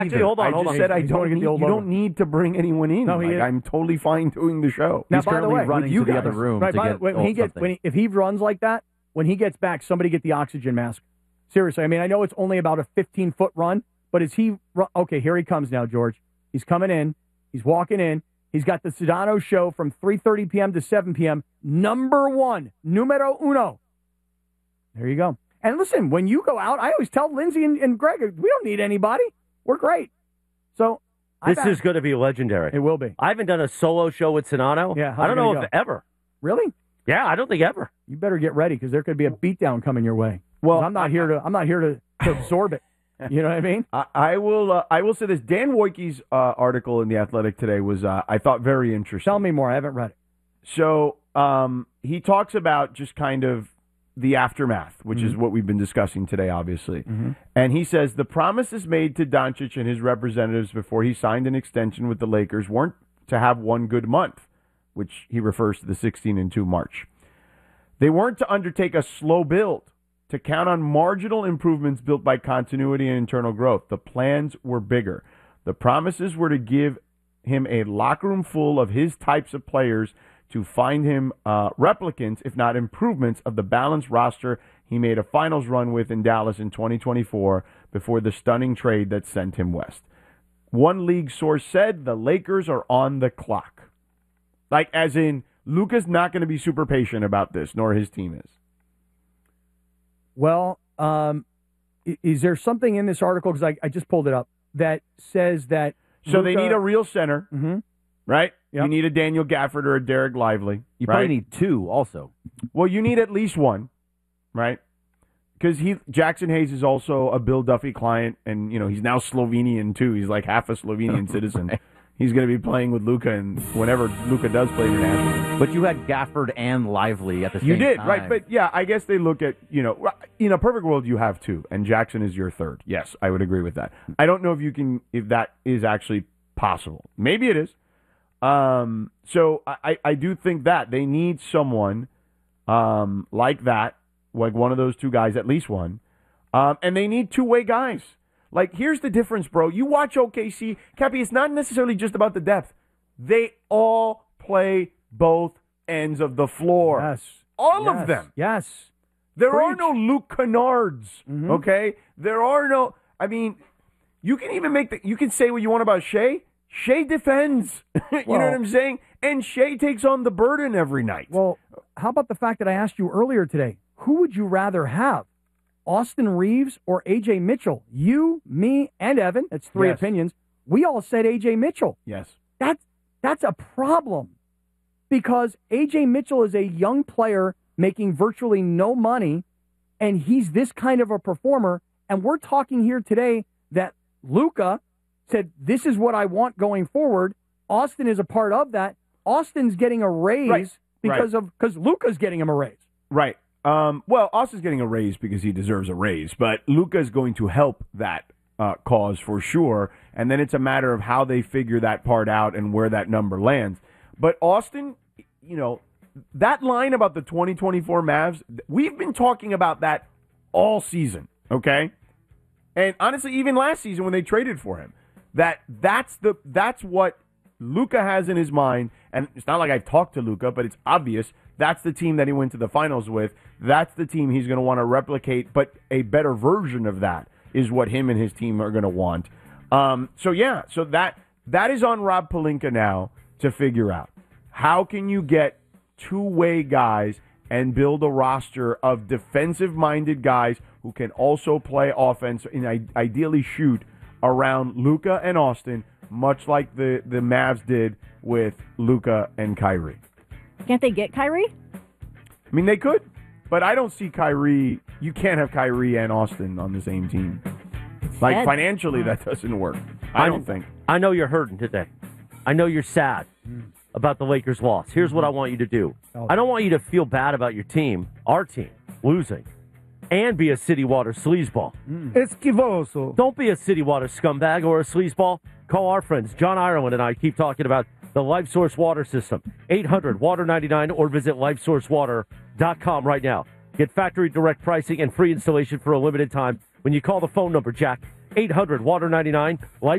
Actually, hold on. I just said you don't need to bring anyone in. No, I'm totally fine doing the show. Now, He's by the currently way, running to the other room to get if he runs like that, when he gets back, somebody get the oxygen mask. Seriously, I mean, I know it's only about a 15-foot run, but is he okay? Here he comes now, George. He's coming in. He's walking in. He's got the Sedano show from 3:30 p.m. to 7 p.m. Number one, numero uno. There you go. And listen, when you go out, I always tell Lindsay and Greg, we don't need anybody. We're great. So this is going to be legendary. It will be. I haven't done a solo show with Sedano. Yeah, I don't know if ever. Really? Yeah, I don't think ever. You better get ready because there could be a beatdown coming your way. Well, I'm not here to absorb it. You know what I mean? I will say this. Dan Wojcicki's article in The Athletic today was, I thought, very interesting. Tell me more. I haven't read it. So he talks about just kind of the aftermath, which is what we've been discussing today, obviously. And he says the promises made to Doncic and his representatives before he signed an extension with the Lakers weren't to have one good month, which he refers to the 16-2 March. They weren't to undertake a slow build, to count on marginal improvements built by continuity and internal growth. The plans were bigger. The promises were to give him a locker room full of his types of players to find him replicants, if not improvements, of the balanced roster he made a finals run with in Dallas in 2024 before the stunning trade that sent him west. One league source said the Lakers are on the clock. Like, as in, Luka's not going to be super patient about this, nor his team is. Well, is there something in this article, because I just pulled it up, that says that So they need a real center, right? Yep. You need a Daniel Gafford or a Derek Lively. You probably need two also. Well, you need at least one, right? Because Jackson Hayes is also a Bill Duffy client, and he's now Slovenian too. He's like half a Slovenian citizen. Right. He's going to be playing with Luka, and whenever Luka does play internationally. But you had Gafford and Lively at the same You did, time. right? But yeah, I guess they look at in a perfect world you have two, and Jackson is your third. Yes, I would agree with that. I don't know if that is actually possible. Maybe it is. So I do think that they need someone like that, like one of those two guys, at least one, and they need two-way guys. Like, here's the difference, bro. You watch OKC, Cappy, it's not necessarily just about the depth. They all play both ends of the floor. Yes. All of them. Yes. There are no Luke Kennards, okay? There are no, I mean, you can even you can say what you want about Shea. Shea defends. You know what I'm saying? And Shea takes on the burden every night. Well, how about the fact that I asked you earlier today, who would you rather have? Austin Reeves or A.J. Mitchell? You, me, and Evan, that's three opinions. We all said A.J. Mitchell. Yes. That's a problem because A.J. Mitchell is a young player making virtually no money, and he's this kind of a performer. And we're talking here today that Luka said, this is what I want going forward. Austin is a part of that. Austin's getting a raise because Luka's getting him a raise. Right. Well, Austin's getting a raise because he deserves a raise, but Luka is going to help that cause for sure, and then it's a matter of how they figure that part out and where that number lands. But Austin, that line about the 2024 Mavs, we've been talking about that all season, okay? And honestly, even last season when they traded for him, that's what Luka has in his mind, and it's not like I've talked to Luka, but it's obvious that's the team that he went to the finals with. That's the team he's going to want to replicate, but a better version of that is what him and his team are going to want. So that is on Rob Pelinka now to figure out. How can you get two-way guys and build a roster of defensive-minded guys who can also play offense and ideally shoot around Luka and Austin, much like the Mavs did with Luka and Kyrie. Can't they get Kyrie? I mean, they could, but I don't see Kyrie. You can't have Kyrie and Austin on the same team. Like, financially, that doesn't work. I don't think. I know you're hurting today. I know you're sad about the Lakers' loss. Here's what I want you to do. I don't want you to feel bad about your team, our team, losing, and be a City Water sleazeball. Esquivoso. Don't be a City Water scumbag or a sleazeball. Call our friends. John Ireland and I keep talking about the LifeSource Water System. 800-WATER-99 or visit LifeSourceWater.com right now. Get factory direct pricing and free installation for a limited time when you call the phone number, Jack, 800 Water 99.